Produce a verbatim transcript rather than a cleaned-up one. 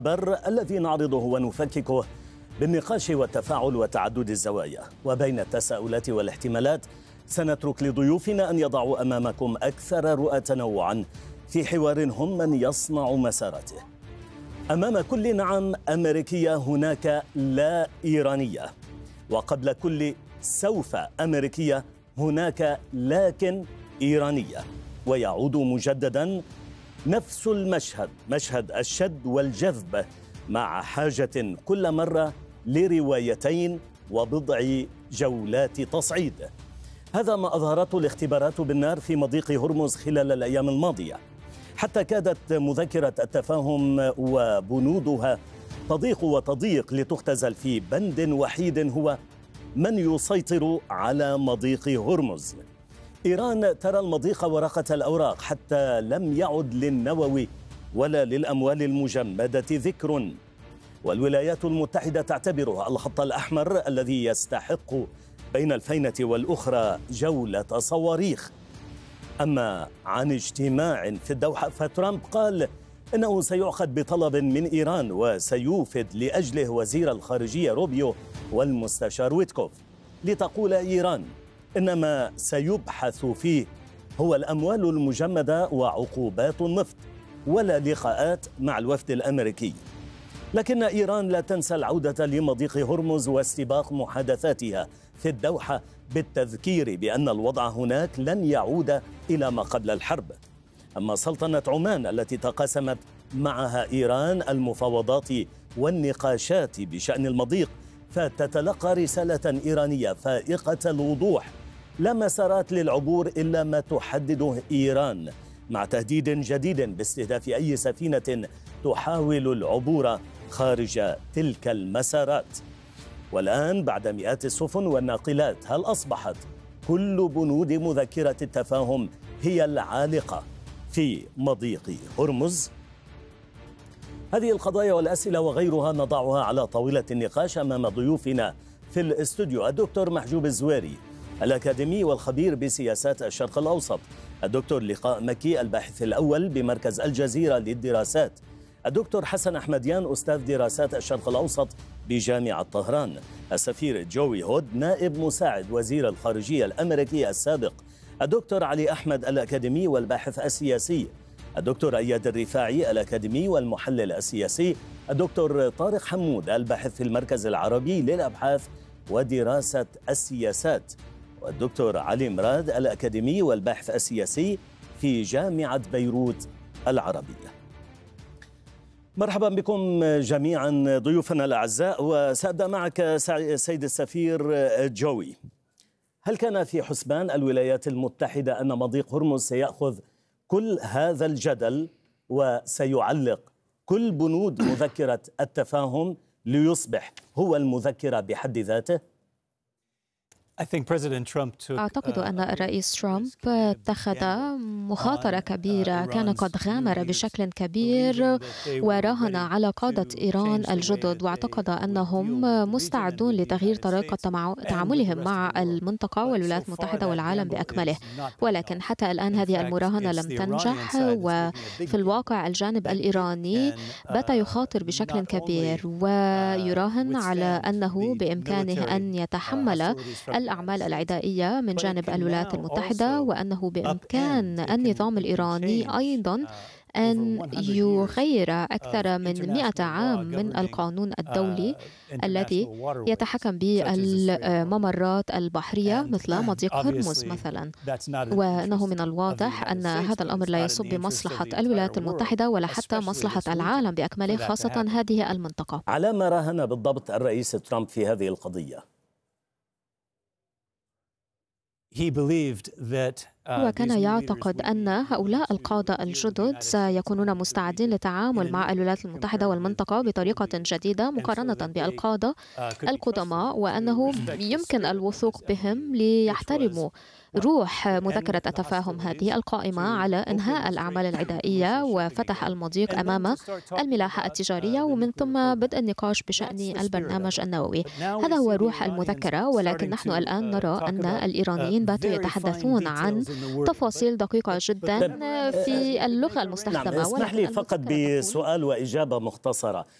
الذي نعرضه ونفككه بالنقاش والتفاعل وتعدد الزوايا. وبين التساؤلات والاحتمالات سنترك لضيوفنا أن يضعوا أمامكم أكثر رؤى تنوعا في حوار هم من يصنع مساراته. أمام كل نعم أمريكية هناك لا إيرانية، وقبل كل سوف أمريكية هناك لكن إيرانية. ويعود مجددا نفس المشهد، مشهد الشد والجذب، مع حاجة كل مرة لروايتين وبضع جولات تصعيد. هذا ما أظهرته الاختبارات بالنار في مضيق هرمز خلال الأيام الماضية، حتى كادت مذكرة التفاهم وبنودها تضيق وتضيق لتختزل في بند وحيد هو من يسيطر على مضيق هرمز. إيران ترى المضيق ورقة الأوراق، حتى لم يعد للنووي ولا للأموال المجمدة ذكر. والولايات المتحدة تعتبرها الخط الأحمر الذي يستحق بين الفينة والأخرى جولة صواريخ. أما عن اجتماع في الدوحة فترامب قال إنه سيعقد بطلب من إيران وسيوفد لأجله وزير الخارجية روبيو والمستشار ويتكوف، لتقول إيران إنما سيبحث فيه هو الأموال المجمدة وعقوبات النفط، ولا لقاءات مع الوفد الأمريكي. لكن إيران لا تنسى العودة لمضيق هرمز واستباق محادثاتها في الدوحة بالتذكير بأن الوضع هناك لن يعود إلى ما قبل الحرب. أما سلطنة عمان التي تقاسمت معها إيران المفاوضات والنقاشات بشأن المضيق فتتلقى رسالة إيرانية فائقة الوضوح: لا مسارات للعبور إلا ما تحدده إيران، مع تهديد جديد باستهداف أي سفينة تحاول العبور خارج تلك المسارات. والآن بعد مئات السفن والناقلات، هل أصبحت كل بنود مذكرة التفاهم هي العالقة في مضيق هرمز؟ هذه القضايا والأسئلة وغيرها نضعها على طاولة النقاش أمام ضيوفنا في الاستوديو: الدكتور محجوب الزويري الأكاديمي والخبير بسياسات الشرق الأوسط، الدكتور لقاء مكي الباحث الأول بمركز الجزيرة للدراسات، الدكتور حسن أحمديان أستاذ دراسات الشرق الأوسط بجامعة طهران، السفير جوي هود نائب مساعد وزير الخارجية الأمريكي السابق، الدكتور علي أحمد الأكاديمي والباحث السياسي، الدكتور أياد الرفاعي الأكاديمي والمحلل السياسي، الدكتور طارق حمود الباحث في المركز العربي للأبحاث ودراسة السياسات، والدكتور علي مراد الأكاديمي والباحث السياسي في جامعة بيروت العربية. مرحبا بكم جميعا ضيوفنا الأعزاء، وسأبدأ معك سيد السفير جوي. هل كان في حسبان الولايات المتحدة أن مضيق هرمز سيأخذ كل هذا الجدل وسيعلق كل بنود مذكرة التفاهم ليصبح هو المذكرة بحد ذاته؟ أعتقد أن الرئيس ترامب اتخذ مخاطرة كبيرة، كان قد غامر بشكل كبير وراهن على قادة إيران الجدد، واعتقد أنهم مستعدون لتغيير طريقة تعاملهم مع المنطقة والولايات المتحدة والعالم بأكمله. ولكن حتى الآن هذه المراهنة لم تنجح، وفي الواقع الجانب الإيراني بات يخاطر بشكل كبير ويراهن على أنه بإمكانه أن يتحمل الأعمال العدائية من جانب الولايات المتحدة، وأنه بإمكان النظام الإيراني أيضا أن يغير أكثر من مئة عام من القانون الدولي الذي يتحكم بالممرات البحرية مثل مضيق هرمز مثلا. وأنه من الواضح أن هذا الأمر لا يصب بمصلحة الولايات المتحدة ولا حتى مصلحة العالم بأكمله، خاصة هذه المنطقة. على ما راهن بالضبط الرئيس ترامب في هذه القضية؟ هو كان يعتقد أن هؤلاء القادة الجدد سيكونون مستعدين للتعامل مع الولايات المتحدة والمنطقة بطريقة جديدة مقارنة بالقادة القدماء، وأنه يمكن الوثوق بهم ليحترموا روح مذكرة التفاهم هذه القائمة على إنهاء الأعمال العدائية وفتح المضيق أمام الملاحة التجارية، ومن ثم بدء النقاش بشأن البرنامج النووي. هذا هو روح المذكرة. ولكن نحن الآن نرى أن الإيرانيين باتوا يتحدثون عن تفاصيل دقيقة جدا في اللغة المستخدمة. نعم، اسمح لي فقط بسؤال وإجابة مختصرة.